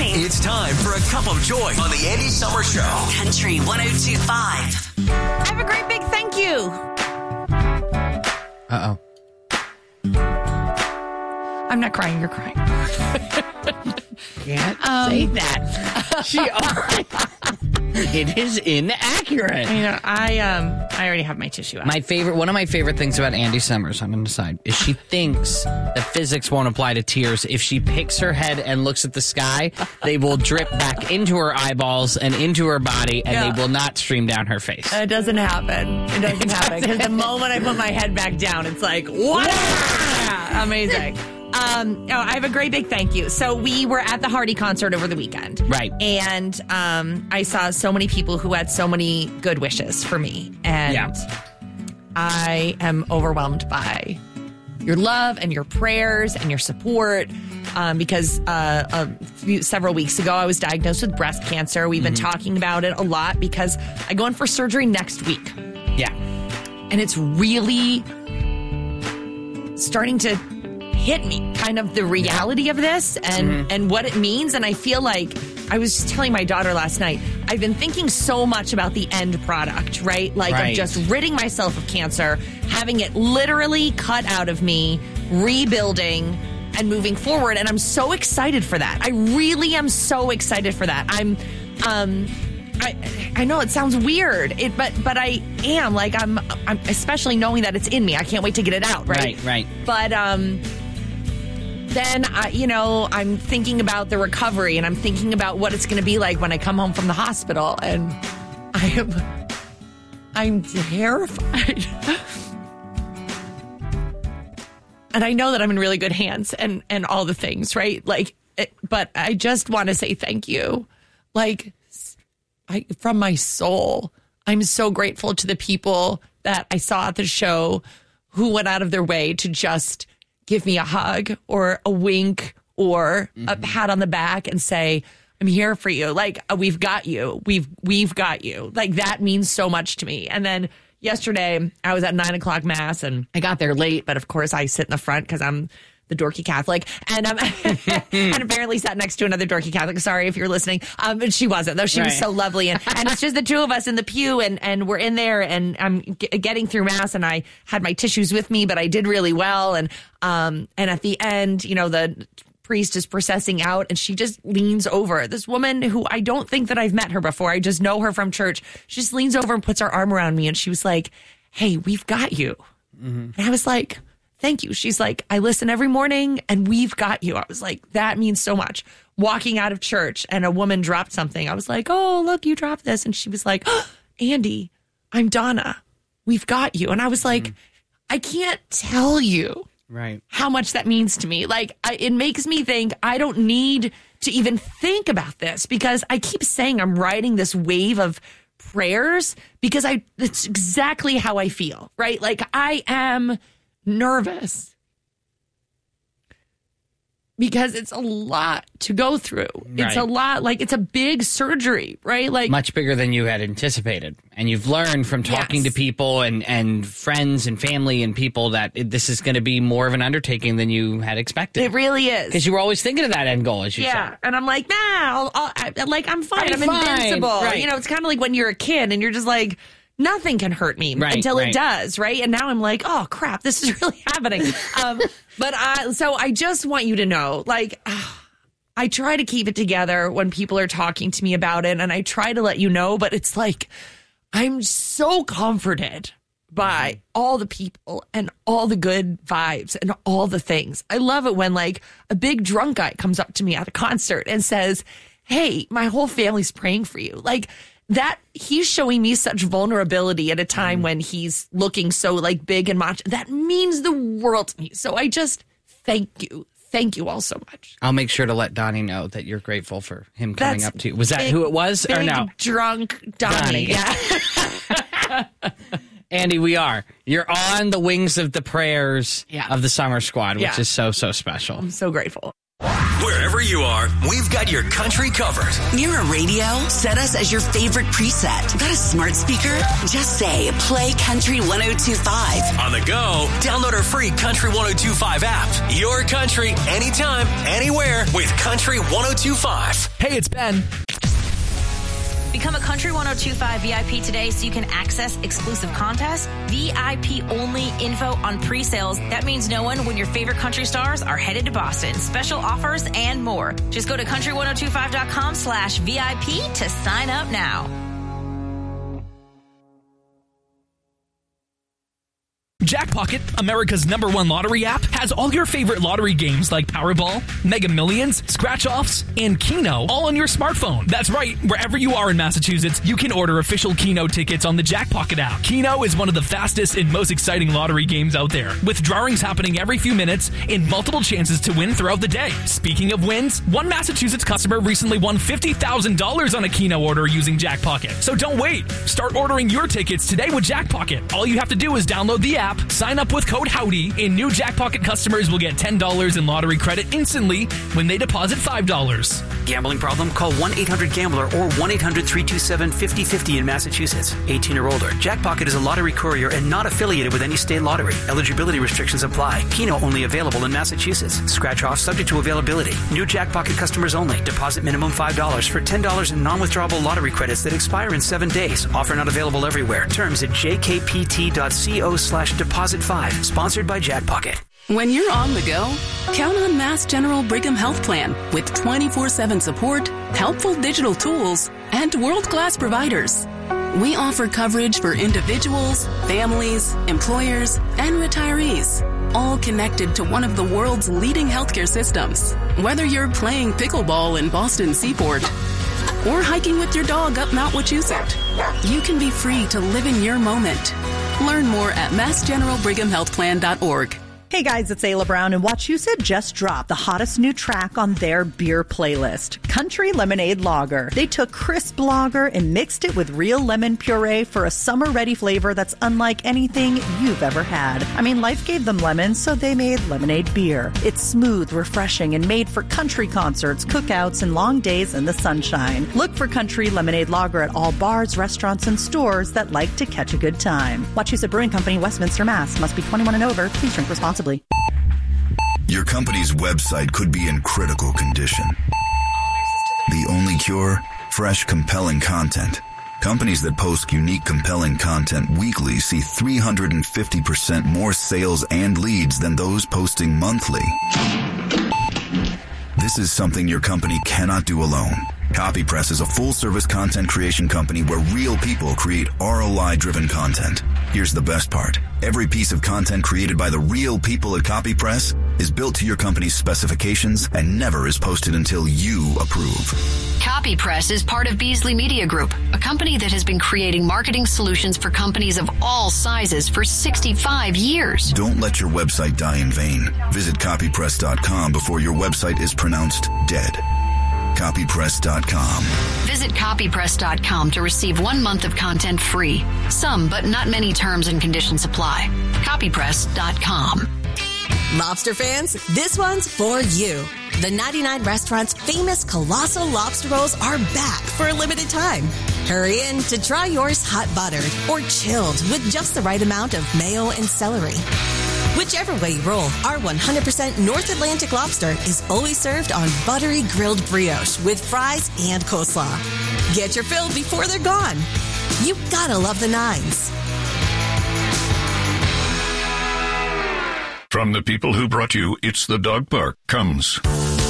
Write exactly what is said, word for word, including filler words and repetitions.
nine. It's time for a cup of joy on the Andy Summer Show. Country one oh two point five. I have a great big thank you. Uh-oh. I'm not crying, you're crying. Can't Um, say that. She already, it is inaccurate. You know, I um, I already have my tissue out. My favorite, one of my favorite things about Andy Summers, I'm going to decide, is she thinks that physics won't apply to tears. If she picks her head and looks at the sky, they will drip back into her eyeballs and into her body, and Yeah. they will not stream down her face. It doesn't happen. It doesn't happen. Because the moment I put my head back down, it's like, what? Amazing. Um, oh, I have a great big thank you. So we were at the Hardy concert over the weekend. Right. And um, I saw so many people who had so many good wishes for me. And Yeah. I am overwhelmed by your love and your prayers and your support. Um, because uh, a few, several weeks ago, I was diagnosed with breast cancer. We've been talking about it a lot because I go in for surgery next week. Yeah. And it's really starting to hit me, kind of the reality of this and, Mm-hmm. and what it means. And I feel like I was telling my daughter last night, I've been thinking so much about the end product, right? Like Right. of just ridding myself of cancer, having it literally cut out of me, rebuilding and moving forward. And I'm so excited for that. I really am so excited for that. I'm, um, I, I know it sounds weird, it, but but I am like I'm, I'm especially knowing that it's in me. I can't wait to get it out, right? Right, right. But um, then I, you know, I'm thinking about the recovery, and I'm thinking about what it's going to be like when I come home from the hospital, and I am, I'm terrified. And I know that I'm in really good hands, and and all the things, right? Like, it, but I just want to say thank you, like. I, from my soul, I'm so grateful to the people that I saw at the show who went out of their way to just give me a hug or a wink or mm-hmm. a pat on the back and say, I'm here for you. Like, we've got you. We've, we've got you. Like, that means so much to me. And then yesterday I was at nine o'clock mass and I got there late, but of course I sit in the front because I'm the dorky Catholic, and um, and apparently sat next to another dorky Catholic. Sorry if you're listening, um, but she wasn't, though she right. was so lovely, and, and it's just the two of us in the pew, and, and we're in there, and I'm g- getting through mass, and I had my tissues with me, but I did really well, and um, and at the end, you know, the priest is processing out, and she just leans over. This woman who I don't think that I've met her before, I just know her from church. She just leans over and puts her arm around me, and she was like, "Hey, we've got you," mm-hmm. and I was like, thank you. She's like, I listen every morning and we've got you. I was like, that means so much. Walking out of church and a woman dropped something. I was like, oh, look, you dropped this. And she was like, oh, Andy, I'm Donna. We've got you. And I was like, mm. I can't tell you right. how much that means to me. Like, I, it makes me think I don't need to even think about this because I keep saying I'm riding this wave of prayers because I, it's exactly how I feel, right? Like I am nervous because it's a lot to go through. Right. It's a lot, like it's a big surgery, right? Like much bigger than you had anticipated. And you've learned from talking yes. to people and, and friends and family and people that it, this is going to be more of an undertaking than you had expected. It really is. Because you were always thinking of that end goal, as you yeah. said. And I'm like, nah, I'll, I'll, I, like I'm fine. I'm, I'm fine. invincible. Right. You know, it's kind of like when you're a kid and you're just like, nothing can hurt me right, until right. it does, right? And now I'm like, oh, crap, this is really happening. Um, but I, so I just want you to know, like, uh, I try to keep it together when people are talking to me about it, and I try to let you know, but it's like, I'm so comforted by all the people and all the good vibes and all the things. I love it when, like, a big drunk guy comes up to me at a concert and says, hey, my whole family's praying for you. Like, that he's showing me such vulnerability at a time mm. when he's looking so like big and macho. That means the world to me. So I just thank you. Thank you all so much. I'll make sure to let Donnie know that you're grateful for him coming That's up to you. Was that big, who it was or no? Drunk Donnie. Donnie. Yeah. Andy, we are. You're on the wings of the prayers yeah. of the Summer Squad, which yeah. is so, so special. I'm so grateful. Wherever you are, we've got your country covered. Near a radio? Set us as your favorite preset. Got a smart speaker? Just say, play Country one oh two point five. On the go, download our free Country one oh two point five app. Your country, anytime, anywhere with Country one oh two point five. Hey, it's Ben. Become a Country one oh two point five V I P today so you can access exclusive contests, V I P-only info on pre-sales. That means knowing when your favorite country stars are headed to Boston. Special offers and more. Just go to country one oh two five dot com slash V I P to sign up now. Jackpocket, America's number one lottery app, has all your favorite lottery games like Powerball, Mega Millions, Scratch-Offs, and Keno all on your smartphone. That's right, wherever you are in Massachusetts, you can order official Keno tickets on the Jackpocket app. Keno is one of the fastest and most exciting lottery games out there, with drawings happening every few minutes and multiple chances to win throughout the day. Speaking of wins, one Massachusetts customer recently won fifty thousand dollars on a Keno order using Jackpocket. So don't wait. Start ordering your tickets today with Jackpocket. All you have to do is download the app, sign up with code Howdy, and new Jackpocket customers will get ten dollars in lottery credit instantly when they deposit five dollars. Gambling problem? Call one eight hundred gambler or one eight hundred three two seven five oh five oh in Massachusetts. eighteen or older. Jackpocket is a lottery courier and not affiliated with any state lottery. Eligibility restrictions apply. Keno only available in Massachusetts. Scratch off subject to availability. New Jackpocket customers only. Deposit minimum five dollars for ten dollars in non-withdrawable lottery credits that expire in seven days. Offer not available everywhere. Terms at j k p t dot co slash deposit five. Sponsored by Jackpocket. When you're on the go, count on Mass General Brigham Health Plan with twenty-four seven support, helpful digital tools, and world-class providers. We offer coverage for individuals, families, employers, and retirees, all connected to one of the world's leading healthcare systems. Whether you're playing pickleball in Boston Seaport or hiking with your dog up Mount Wachusett, you can be free to live in your moment. Learn more at mass general brigham health plan dot org. Hey guys, it's Ayla Brown, and Wachusett just dropped the hottest new track on their beer playlist, Country Lemonade Lager. They took crisp lager and mixed it with real lemon puree for a summer-ready flavor that's unlike anything you've ever had. I mean, life gave them lemons, so they made lemonade beer. It's smooth, refreshing, and made for country concerts, cookouts, and long days in the sunshine. Look for Country Lemonade Lager at all bars, restaurants, and stores that like to catch a good time. Wachusett Brewing Company, Westminster, Mass. Must be twenty-one and over. Please drink responsibly. Your company's website could be in critical condition. The only cure? Fresh, compelling content. Companies that post unique, compelling content weekly see three hundred fifty percent more sales and leads than those posting monthly. This is something your company cannot do alone. CopyPress is a full-service content creation company where real people create R O I-driven content. Here's the best part. Every piece of content created by the real people at CopyPress is built to your company's specifications and never is posted until you approve. CopyPress is part of Beasley Media Group, a company that has been creating marketing solutions for companies of all sizes for sixty-five years. Don't let your website die in vain. Visit copypress dot com before your website is pronounced dead. copypress dot com. Visit copypress dot com to receive one month of content free. Some, but not many terms and conditions apply. copypress dot com. Lobster fans, this one's for you. The ninety-nine Restaurant's famous Colossal Lobster Rolls are back for a limited time. Hurry in to try yours hot buttered or chilled with just the right amount of mayo and celery. Whichever way you roll, our one hundred percent North Atlantic lobster is always served on buttery grilled brioche with fries and coleslaw. Get your fill before they're gone. You gotta love the nines. From the people who brought you It's the Dog Park comes